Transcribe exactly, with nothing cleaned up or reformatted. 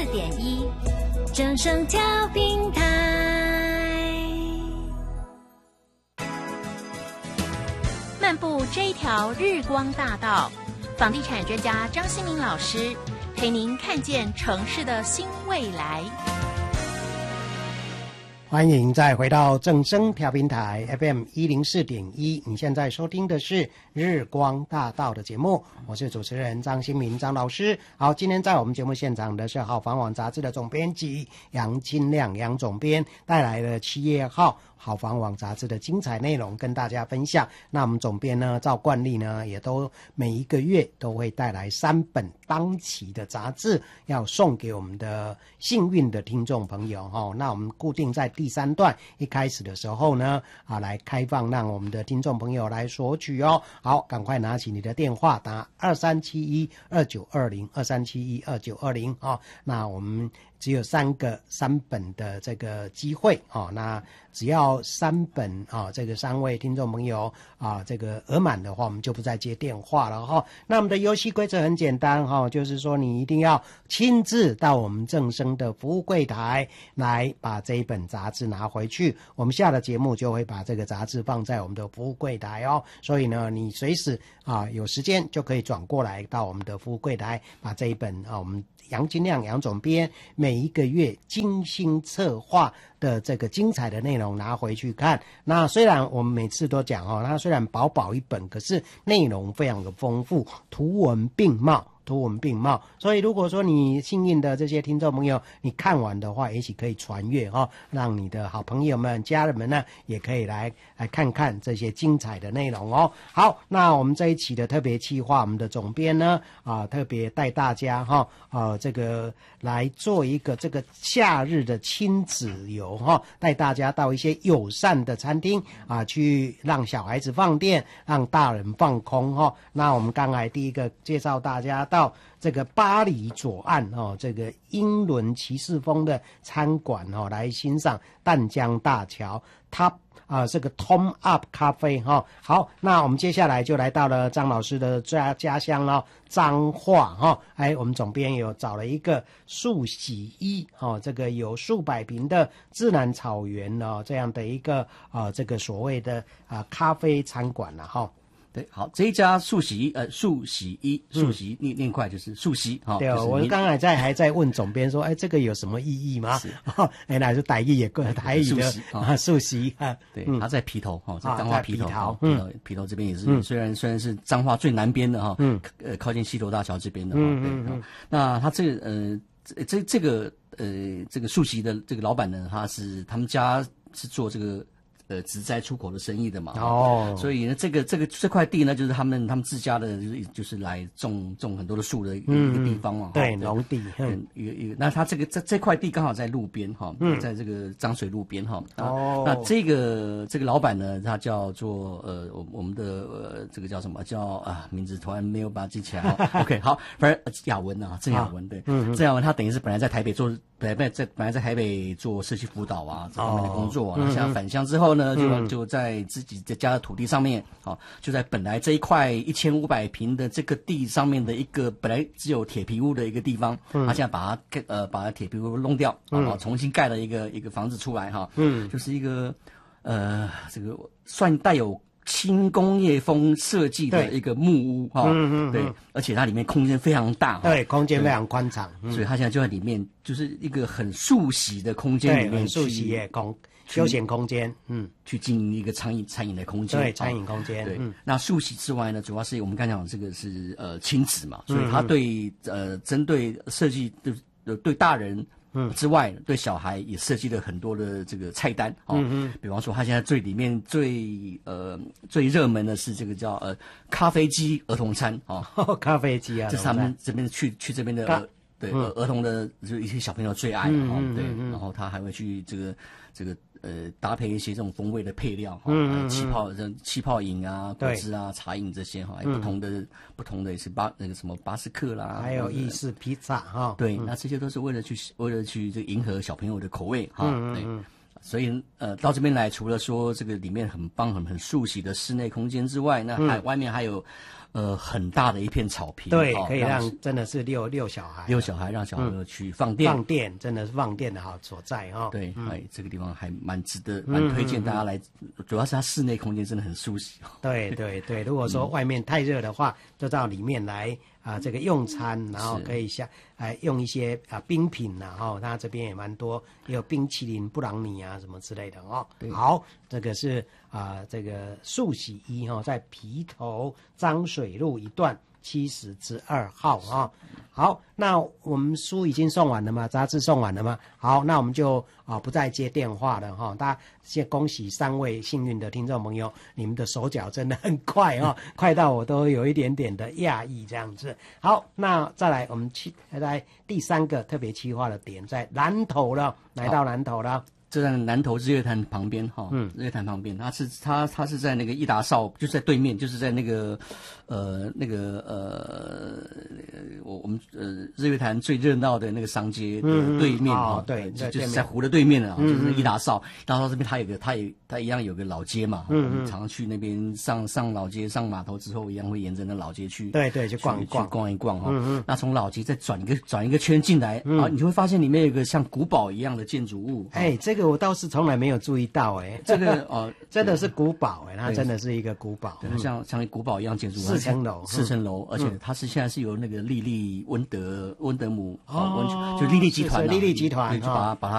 四点一，正声调频台。漫步这一条日光大道，房地产专家张新民老师陪您看见城市的新未来。 欢迎再回到正声调频台 F M 一零四点一，你现在收听的是日光大道的节目，我是主持人张新民张老师。好，今天在我们节目现场的是好房网杂志的总编辑杨金亮杨总编，带来了七月号好房网杂志的精彩内容跟大家分享。那我们总编呢，照惯例呢，也都每一个月都会带来三本当期的杂志，要送给我们的幸运的听众朋友哈。那我们固定在第三段一开始的时候呢，啊，来开放让我们的听众朋友来索取哦。好，赶快拿起你的电话，打二三七一二九二零二三七一二九二零啊。那我们只有三个三本的这个机会哦，那只要三本啊，这个三位听众朋友啊，这个额满的话，我们就不再接电话了哈、哦。那我们的游戏规则很简单哈、哦，就是说你一定要亲自到我们正声的服务柜台来把这一本杂志拿回去，我们下了节目就会把这个杂志放在我们的服务柜台哦。所以呢，你随时啊有时间就可以转过来到我们的服务柜台，把这一本啊我们杨金亮杨总编每一个月精心策划的这个精彩的内容拿回去看。那虽然我们每次都讲哦，它虽然薄薄一本，可是内容非常的丰富，图文并茂。图文并茂，所以如果说你幸运的这些听众朋友，你看完的话，也许可以传阅哈、哦，让你的好朋友们、家人们呢，也可以来来看看这些精彩的内容哦。好，那我们这一期的特别企划，我们的总编呢啊，特别带大家哈啊这个来做一个这个夏日的亲子游哈，带大家到一些友善的餐厅啊，去让小孩子放电，让大人放空哈。那我们刚才第一个介绍大家到这个巴黎左岸哦，这个英伦骑士风的餐馆哦，来欣赏淡江大桥 Top 啊，这个 Tom Up 咖啡哈、哦。好，那我们接下来就来到了张老师的家家乡了，彰化哈。哎，我们总编有找了一个树洗衣哈、哦，这个有数百坪的自然草原哦，这样的一个啊、呃，这个所谓的啊咖啡餐馆了哈。 对，好，这一家素洗衣，呃，素洗衣，素洗念念快就是素洗哈。 对、哦， 就是、 我刚才在还在问总编说，哎，这个有什么意义吗？是，原来是台语也够台语的啊，素洗啊。 对， 嗯、 他在皮头哈，在彰化皮头， 啊、 皮头皮头这边也是， 嗯、 虽然虽然是彰化最南边的哈， 嗯， 呃，靠近西头大桥这边的哈， 嗯对， 嗯嗯那他这个呃，这这这个呃，这个素洗的这个老板呢，他是他们家是做这个。呃，植栽出口的生意的嘛， 哦， 所以呢，这个这个这块地呢，就是他们他们自家的，就是就是来种种很多的树的一个、嗯、一个地方嘛， 对，农地， 嗯，一个一个，那他这个这这块地刚好在路边哈，嗯，在这个漳水路边哈，哦，那这个这个老板呢，他叫做呃，我我们的呃，这个叫什么叫啊，名字突然没有把它记起来，OK， 好，反正雅文啊，郑雅文，对，嗯，郑雅文他等于是本来在台北做。本来在本来在台北做社区辅导啊这方面的工作啊，那、哦、现在返乡之后呢，就、嗯、就在自己的家的土地上面，好、哦，就在本来这一块一千五百坪的这个地上面的一个本来只有铁皮屋的一个地方，嗯、他现在把它呃把它铁皮屋弄掉，嗯、啊，重新盖了一个一个房子出来哈，嗯，就是一个呃这个算带有。轻工业风设计的一个木屋哈，嗯嗯，对，而且它里面空间非常大， 对，空间非常宽敞， 嗯、所以它现在就在里面，就是一个很速洗的空间里面， 速洗业空休闲空间，嗯， 去经营一个餐饮餐饮的空间， 对，餐饮空间， 对。嗯、那速洗之外呢，主要是我们刚讲这个是呃亲子嘛，所以它对、嗯、呃针对设计对呃对大人。嗯，之外对小孩也设计了很多的这个菜单哦，嗯嗯，比方说他现在最里面最呃最热门的是这个叫呃咖啡机儿童餐哦， 咖啡机啊， 这是他们这边去去这边的呃对、嗯、儿童的就一些小朋友最爱哈、嗯哦，对，嗯、然后他还会去这个这个。呃，搭配一些这种风味的配料哈，嗯、气泡这气泡饮啊、果汁啊、茶饮这些哈，还有不同的、嗯、不同的也是巴那个什么巴斯克啦， 还有意式披萨哈， 对，嗯、那这些都是为了去为了去这个迎合小朋友的口味哈，嗯、对。 所以呃，到这边来，除了说这个里面很棒、很很熟悉的室内空间之外，那还、嗯、外面还有呃很大的一片草坪， 对， 哦、 可以让真的是遛遛小孩， 遛小孩，让小孩去放电， 嗯、放电真的是放电的好所在哈、哦。 对，嗯、哎，这个地方还蛮值得、蛮推荐大家来，嗯、主要是它室内空间真的很舒适。 对对对，如果说外面太热的话，就到里面来。啊，这个用餐，然后可以像哎用一些啊冰品呐，哈、哦，它这边也蛮多，也有冰淇淋、布朗尼啊什么之类的哦。好，这个是啊这个速洗衣哈、哦，在皮头漳水路一段七十之二号啊、哦。好，那我们书已经送完了吗？杂志送完了吗？好，那我们就啊不再接电话了哈、哦。大家先恭喜三位幸运的听众朋友，你们的手脚真的很快哦，快到我都有一点点的讶异这样子。好，那再来我们去来第三个特别企划的点，在南投了，来到南投了。 这在南投日月潭旁边哈，嗯，日月潭旁边，它是它它是在那个义达邵，就是在对面，就是在那个呃那个呃我我们呃日月潭最热闹的那个商街的对面哈、嗯哦，对，就就是在湖的对面啊，嗯、就是义达邵。义达邵这边它有个它也它一样有个老街嘛，嗯、我们常常去那边上上老街上码头之后，一样会沿着那老街去， 对对，去逛一逛， 去逛一逛哈、嗯嗯。那从老街再转一个转一个圈进来、嗯、啊，你就会发现里面有一个像古堡一样的建筑物， 哎，这个。我倒是从来没有注意到哎、欸， 这个哦， 真的是古堡哎、欸，它真的是一个古堡， 对，像像古堡一样建筑， 四层楼， 四层楼，而且它是现在是由那个莉莉温德温德姆哦，就莉莉集团， 莉莉集团就把它把它。